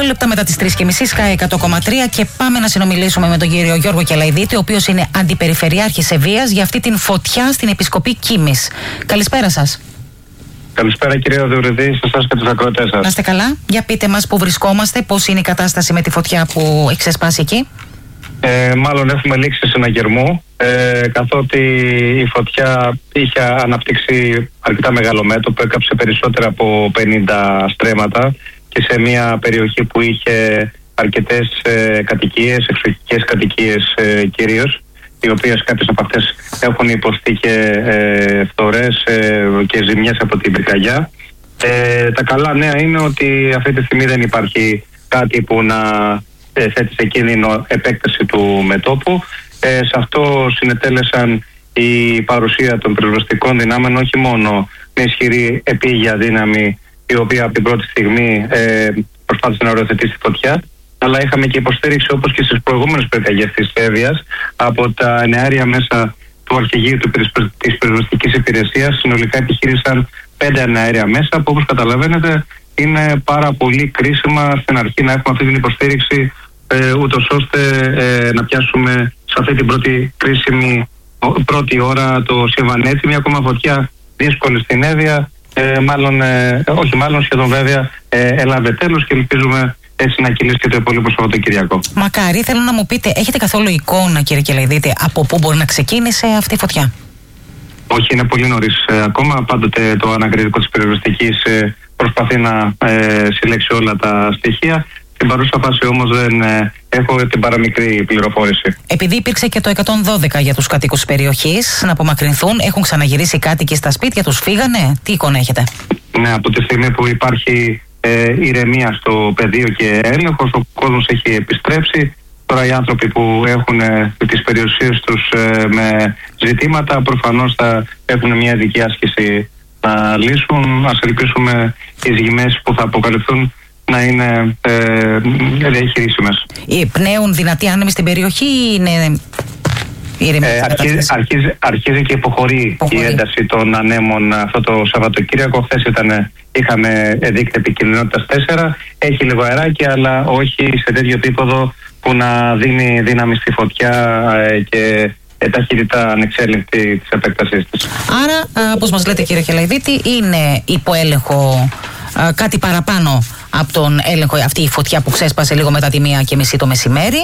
2 λεπτά μετά τις 3:30, Sky 100,3, και πάμε να συνομιλήσουμε με τον κύριο Γιώργο Κελαϊδίτη, ο οποίος είναι αντιπεριφερειάρχης Ευβοίας, για αυτή την φωτιά στην Επισκοπή Κίμης. Καλησπέρα σας. Καλησπέρα κύριε Οδεουρηδή, σε εσάς και τους ακροατές σας. Να είστε καλά. Για πείτε μας πού βρισκόμαστε, πώς είναι η κατάσταση με τη φωτιά που έχει ξεσπάσει εκεί. Μάλλον έχουμε λήξει συναγερμού, καθότι η φωτιά είχε αναπτύξει αρκετά μεγάλο μέτωπο, έκαψε περισσότερα από 50 στρέμματα και σε μια περιοχή που είχε αρκετές κατοικίες, εξοχικές κατοικίες κυρίως, οι οποίες κάποιες από αυτές έχουν υποστεί και φθορές και ζημιές από την πυρκαγιά. Τα καλά νέα είναι ότι αυτή τη στιγμή δεν υπάρχει κάτι που να θέτει σε κίνδυνο επέκταση του μετώπου. Σε αυτό συνετέλεσαν η παρουσία των πυροσβεστικών δυνάμεων, όχι μόνο μια ισχυρή επίγεια δύναμη, η οποία από την πρώτη στιγμή προσπάθησε να οριοθετήσει τη φωτιά, αλλά είχαμε και υποστήριξη, όπως και στις προηγούμενες πυρκαγιές της Εύβοιας, από τα εναέρια μέσα του Αρχηγείου της Πυροσβεστικής Υπηρεσίας. Συνολικά επιχείρησαν 5 εναέρια μέσα, που όπως καταλαβαίνετε είναι πάρα πολύ κρίσιμα στην αρχή να έχουμε αυτή την υποστήριξη, ούτως ώστε να πιάσουμε σε αυτή την πρώτη ώρα το σύμβαν. Έτσι, μια ακόμα φωτιά δύσκολη στην Εύβοια, σχεδόν βέβαια έλαβε τέλος και ελπίζουμε έτσι να κυλήσει και το υπόλοιπο Σαββατοκυριακό. Μακάρι. Θέλω να μου πείτε, έχετε καθόλου εικόνα, κύριε Κελαϊδίτη, από πού μπορεί να ξεκίνησε αυτή η φωτιά? Όχι, είναι πολύ νωρίς ακόμα. Πάντοτε το ανακριτικό της πυροσβεστικής προσπαθεί να συλλέξει όλα τα στοιχεία. Στην παρούσα φάση όμως δεν έχω την παραμικρή πληροφόρηση. Επειδή υπήρξε και το 112 για τους κατοίκους της περιοχής να απομακρυνθούν, έχουν ξαναγυρίσει οι κάτοικοι στα σπίτια τους, φύγανε? Τι εικόνα έχετε? Ναι, από τη στιγμή που υπάρχει ηρεμία στο πεδίο και έλεγχος, ο κόσμος έχει επιστρέψει. Τώρα οι άνθρωποι που έχουν τις περιουσίες τους με ζητήματα προφανώς θα έχουν μια ειδική άσκηση να λύσουν. Ας ελπίσουμε οι ζημιές που θα αποκαλυφθούν να είναι διαχειρίσιμες. Πνέουν δυνατοί άνεμοι στην περιοχή ή είναι αρχίζει και υποχωρεί η ένταση των ανέμων αυτό το Σαββατοκύριακο. Χθες είχαμε δείκτη επικινδυνότητας 4. Έχει λίγο αεράκι, αλλά όχι σε τέτοιο επίπεδο που να δίνει δύναμη στη φωτιά και ταχύτητα ανεξέλεγκτη της επέκτασής της. Άρα, όπως μας λέτε κύριε Κελαϊδίτη, είναι υπό έλεγχο κάτι παραπάνω από τον έλεγχο αυτή η φωτιά που ξέσπασε λίγο μετά τη 1:30 το μεσημέρι.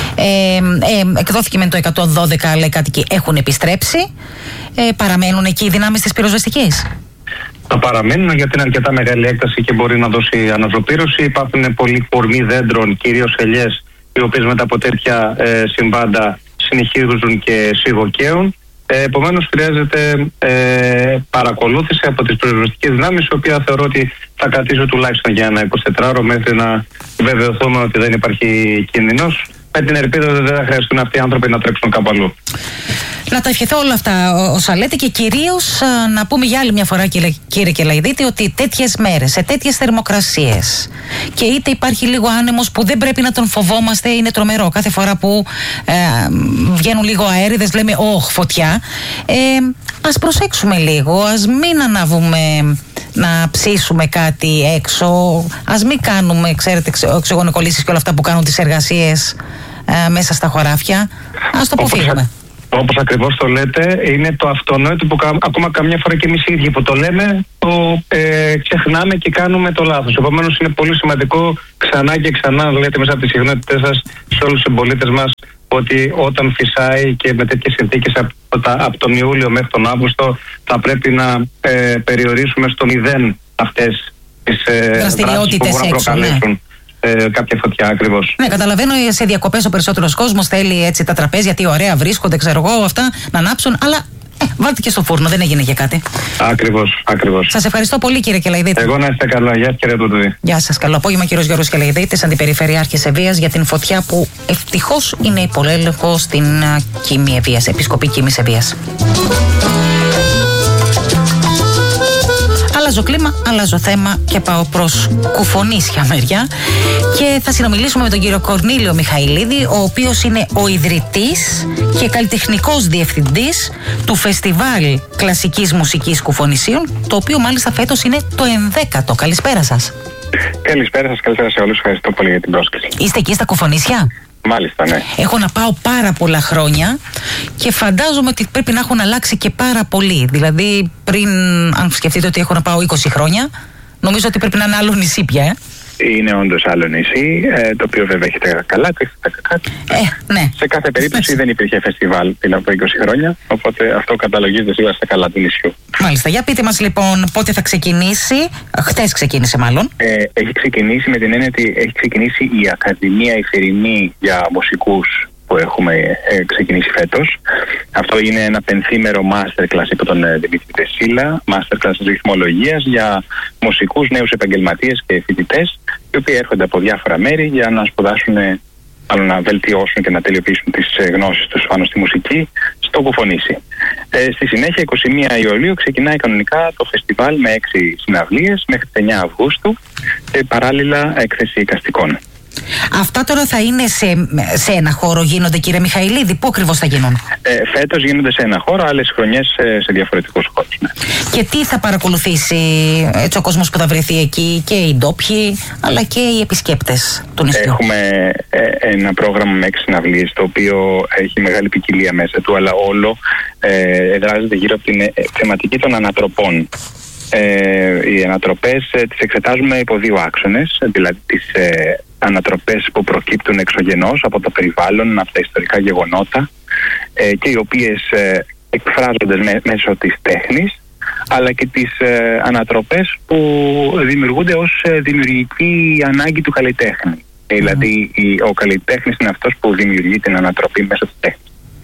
Εκδόθηκε με το 112, αλλά οι κάτοικοι έχουν επιστρέψει. Παραμένουν εκεί οι δυνάμεις της πυροσβεστικής? Θα παραμένουν, γιατί είναι αρκετά μεγάλη έκταση και μπορεί να δώσει αναζωπήρωση. Υπάρχουν πολλοί κορμοί δέντρων, κυρίως ελιές, οι οποίες μετά από τέτοια συμβάντα συνεχίζουν και σιγοκαίουν. Επομένως χρειάζεται παρακολούθηση από τις πυροσβεστικές δυνάμεις, η οποία θεωρώ ότι θα κρατήσει τουλάχιστον για ένα 24ωρο μέχρι να βεβαιωθούμε ότι δεν υπάρχει κίνδυνος. Με την ελπίδα ότι δεν θα χρειαστούν αυτοί οι άνθρωποι να τρέξουν κάπου αλλού. Να τα ευχηθώ όλα αυτά όσα λέτε, και κυρίως να πούμε για άλλη μια φορά, κύριε Κελαϊδίτη, ότι τέτοιες μέρες, σε τέτοιες θερμοκρασίες, και είτε υπάρχει λίγο άνεμος που δεν πρέπει να τον φοβόμαστε, είναι τρομερό. Κάθε φορά που βγαίνουν λίγο αέριδες λέμε φωτιά. Ας προσέξουμε λίγο, ας μην ανάβουμε να ψήσουμε κάτι έξω, ας μην κάνουμε, ξέρετε, οξυγονοκολλήσεις και όλα αυτά που κάνουν τις εργασίες μέσα στα χωράφια. Ας το αποφύγουμε. Όπως ακριβώς το λέτε, είναι το αυτονόητο που ακόμα καμιά φορά και εμείς οι ίδιοι που το λέμε, το ξεχνάμε και κάνουμε το λάθος. Επομένως είναι πολύ σημαντικό ξανά και ξανά να λέτε μέσα από τις συχνότητες σας σε όλους τους συμπολίτες μας ότι όταν φυσάει και με τέτοιες συνθήκες από τον Ιούλιο μέχρι τον Αύγουστο θα πρέπει να περιορίσουμε στο 0 αυτές τις δράσεις που μπορούν να προκαλέσουν κάποια φωτιά, ακριβώς. Ναι, καταλαβαίνω, σε διακοπές ο περισσότερος κόσμος θέλει έτσι τα τραπέζια, τι ωραία βρίσκονται, ξέρω εγώ, αυτά να ανάψουν, αλλά βάλτε και στο φούρνο, δεν έγινε για κάτι. Ακριβώς. Σας ευχαριστώ πολύ, κύριε Κελαϊδίτη. Εγώ να είστε καλά. Γεια σας, κύριε Τούτουδη. Γεια σας, καλό απόγευμα, κύριος Γιώργος Κελαϊδίτης, αντιπεριφερειάρχης Ευβοίας, για την φωτιά που ευτυχώς είναι υπό έλεγχο στην Κίμη Ευβοίας, Επισκοπή Κίμης Ευβοίας. Αλλάζω κλίμα, αλλάζω θέμα και πάω προς κουφονίσια μεριά και θα συνομιλήσουμε με τον κύριο Κορνήλιο Μιχαηλίδη, ο οποίος είναι ο ιδρυτής και καλλιτεχνικός διευθυντής του Φεστιβάλ Κλασικής Μουσικής Κουφονησίων, το οποίο μάλιστα φέτος είναι το 11ο. Καλησπέρα σας. Καλησπέρα σας, καλησπέρα σε όλους. Ευχαριστώ πολύ για την πρόσκληση. Είστε εκεί στα Κοφονήσια? Μάλιστα, ναι. Έχω να πάω πάρα πολλά χρόνια και φαντάζομαι ότι πρέπει να έχουν αλλάξει και πάρα πολύ. Δηλαδή, αν σκεφτείτε ότι έχω να πάω 20 χρόνια, νομίζω ότι πρέπει να είναι άλλο νησί πια. Είναι όντως άλλο νησί, το οποίο βέβαια έχει τα καλά του, έχει τα κακά του. Ναι. Σε κάθε περίπτωση δεν υπήρχε φεστιβάλ πριν από 20 χρόνια, οπότε αυτό καταλογίζεται σίγουρα στα καλά του νησιού. Μάλιστα. Για πείτε μας λοιπόν πότε θα ξεκινήσει. Χτες ξεκίνησε μάλλον. Έχει ξεκινήσει με την έννοια ότι έχει ξεκινήσει η Ακαδημία η θερινή για μουσικούς που έχουμε ξεκινήσει φέτος. Αυτό είναι ένα πενθήμερο masterclass υπό τον Δημήτρη Τεσίλα, masterclass ρυθμολογίας για μουσικούς, νέους επαγγελματίες και φοιτητές, οι οποίοι έρχονται από διάφορα μέρη για να σπουδάσουν, μάλλον να βελτιώσουν και να τελειοποιήσουν τις γνώσεις τους πάνω στη μουσική στο Κοφονήσι. Στη συνέχεια, 21 Ιουλίου, ξεκινάει κανονικά το φεστιβάλ με 6 συναυλίες μέχρι 9 Αυγούστου και παράλληλα έκθεση εικαστικών. Αυτά τώρα θα είναι σε ένα χώρο γίνονται, κύριε Μιχαηλίδη? Πού ακριβώς θα γίνουν? Φέτος γίνονται σε ένα χώρο, άλλες χρονιές σε διαφορετικούς χώρους. Ναι. Και τι θα παρακολουθήσει έτσι ο κόσμος που θα βρεθεί εκεί, και οι ντόπιοι αλλά και οι επισκέπτες του νησιού? Έχουμε ένα πρόγραμμα με 6 συναυλίες, το οποίο έχει μεγάλη ποικιλία μέσα του, αλλά όλο εδράζεται γύρω από την θεματική των ανατροπών. Οι ανατροπές τις εξετάζουμε υπό 2 άξονες, δηλαδή τις ανατροπές που προκύπτουν εξωγενώς από το περιβάλλον, από τα ιστορικά γεγονότα και οι οποίες εκφράζονται μέσω της τέχνης, αλλά και τις ανατροπές που δημιουργούνται ως δημιουργική ανάγκη του καλλιτέχνη. Δηλαδή ο καλλιτέχνης είναι αυτός που δημιουργεί την ανατροπή μέσω της τέχνης.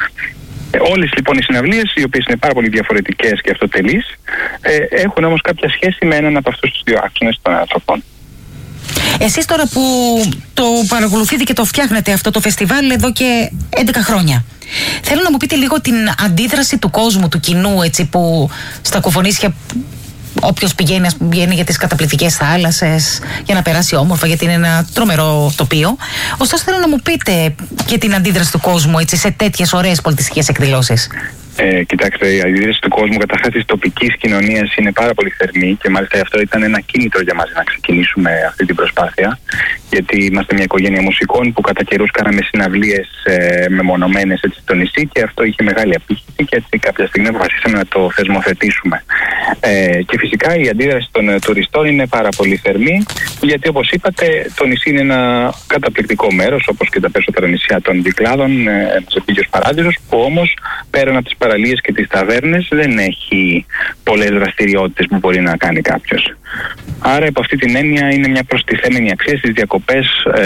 Όλες λοιπόν οι συναυλίες, οι οποίες είναι πάρα πολύ διαφορετικές και αυτοτελείς, έχουν όμως κάποια σχέση με έναν από αυτούς τους 2 άξονες των ανατροπών. Εσείς τώρα που το παρακολουθείτε και το φτιάχνετε αυτό το φεστιβάλ εδώ και 11 χρόνια, θέλω να μου πείτε λίγο την αντίδραση του κόσμου, του κοινού, έτσι, που στα Κοφονήσια όποιος πηγαίνει για τις καταπληκτικές θάλασσες, για να περάσει όμορφα, γιατί είναι ένα τρομερό τοπίο. Ωστόσο θέλω να μου πείτε και την αντίδραση του κόσμου, έτσι, σε τέτοιες ωραίες πολιτιστικές εκδηλώσεις. Κοιτάξτε, η αντίδραση του κόσμου, καταρχάς της τοπικής κοινωνίας, είναι πάρα πολύ θερμή και μάλιστα αυτό ήταν ένα κίνητρο για μας να ξεκινήσουμε αυτή την προσπάθεια. Γιατί είμαστε μια οικογένεια μουσικών που κατά καιρούς κάναμε συναυλίες μεμονωμένες στο νησί και αυτό είχε μεγάλη απήχηση και έτσι κάποια στιγμή αποφασίσαμε να το θεσμοθετήσουμε. Και φυσικά η αντίδραση των τουριστών είναι πάρα πολύ θερμή, γιατί όπως είπατε, το νησί είναι ένα καταπληκτικό μέρος, όπως και τα περισσότερα νησιά των Κυκλάδων, ένας επίγειος παράδεισος, που όμως πέραν από τις παραλίες και τις ταβέρνες δεν έχει πολλές δραστηριότητες που μπορεί να κάνει κάποιος. Άρα, από αυτή την έννοια, είναι μια προστιθέμενη αξία στις διακοπές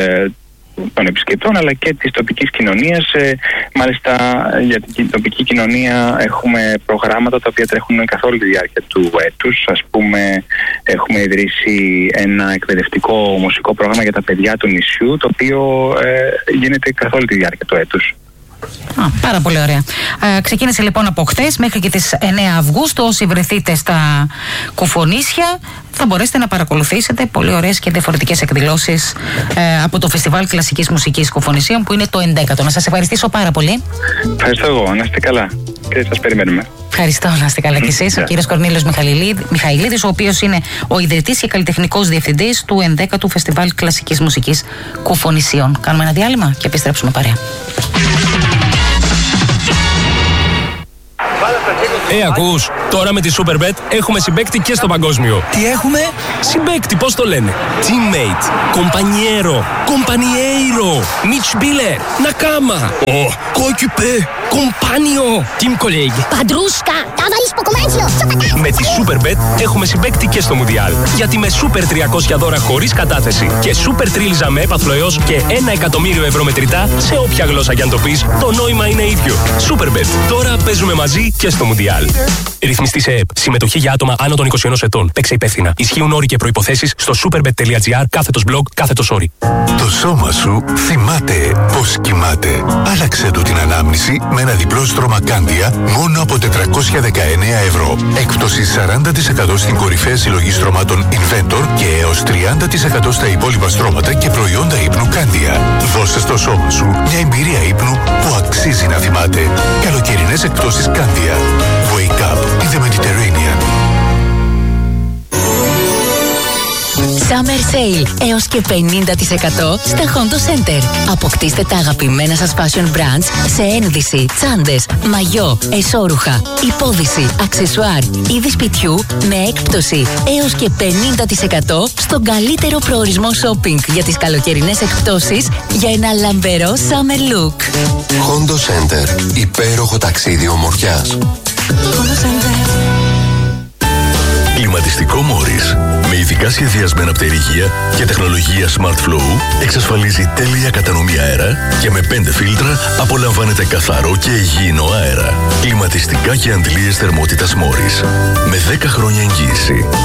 των επισκεπτών αλλά και της τοπικής κοινωνίας. Μάλιστα, για την τοπική κοινωνία έχουμε προγράμματα τα οποία τρέχουν καθ' όλη τη διάρκεια του έτους. Ας πούμε, έχουμε ιδρύσει ένα εκπαιδευτικό μουσικό πρόγραμμα για τα παιδιά του νησιού, το οποίο γίνεται καθ' όλη τη διάρκεια του έτους. Πάρα πολύ ωραία. Ξεκίνησε λοιπόν από χθες μέχρι και τις 9 Αυγούστου. Όσοι βρεθείτε στα Κοφονήσια θα μπορέσετε να παρακολουθήσετε πολύ ωραίες και διαφορετικές εκδηλώσεις από το Φεστιβάλ Κλασικής Μουσικής Κοφονησίων, που είναι το 11ο. Να σας ευχαριστήσω πάρα πολύ. Ευχαριστώ εγώ. Να είστε καλά και σας περιμένουμε. Ευχαριστώ, να είστε καλά κι εσείς. Ο κύριος Κορνήλιος Μιχαηλίδης, ο οποίος είναι ο ιδρυτής και καλλιτεχνικός διευθυντής του 11ου Φεστιβάλ Κλασικής Μουσικής Κοφονησίων. Κάνουμε ένα διάλειμμα και επιστρέψουμε παρέα. Ακούς, τώρα με τη Superbet έχουμε συμπαίκτη και στο παγκόσμιο. Τι έχουμε? Συμπαίκτη, πώς το λένε? Teammate, compañero, compañeiro, Mitspieler, Nakama, coéquipier, compagnon, team colleague. Παντρούσκα, ταβαρίσκο κομμάτσιο. Με τη Superbet έχουμε συμπαίκτη και στο Μουντιάλ. Γιατί με Super 300 δώρα χωρίς κατάθεση και Super Τρίλιζα με έπαθλο έως και 1 εκατομμύριο ευρώ μετρητά, σε όποια γλώσσα κι αν το πεις, το νόημα είναι ίδιο. Superbet, τώρα παίζουμε μαζί και στο Μουντιάλ. Ρυθμιστή σε ΕΕΠ. Συμμετοχή για άτομα άνω των 21 ετών. Παίξε υπεύθυνα. Ισχύουν όροι και προϋποθέσεις στο superbet.gr/blog/sorry. Το σώμα σου θυμάται πώς κοιμάται. Άλλαξε του την ανάμνηση με ένα διπλό στρώμα Κάνδια μόνο από 419 ευρώ. Έκπτωση 40% στην κορυφαία συλλογή στρωμάτων Inventor και έως 30% στα υπόλοιπα στρώματα και προϊόντα ύπνου Κάνδια. Δώσε στο σώμα σου μια εμπειρία ύπνου που αξίζει να θυμάται. Καλοκαιρινές εκπτώσεις Κάνδια. Wake up in the Mediterranean. Summer Sale έως και 50% στα Hondo Center. Αποκτήστε τα αγαπημένα σας fashion brands σε ένδυση, τσάντες, μαγιό, εσώρουχα, υπόδυση, αξεσουάρ, είδη σπιτιού με έκπτωση έως και 50% στον καλύτερο προορισμό shopping για τις καλοκαιρινές εκπτώσεις για ένα λαμπερό summer look. Hondo Center. Υπέροχο ταξίδι ομορφιάς. Κλιματιστικό Morris. Με ειδικά σχεδιασμένα πτερυγεία και τεχνολογία Smart Flow εξασφαλίζει τέλεια κατανομή αέρα και με 5 φίλτρα απολαμβάνετε καθαρό και υγιεινό αέρα. Κλιματιστικά και αντλίες θερμότητας Morris. Με 10 χρόνια εγγύηση.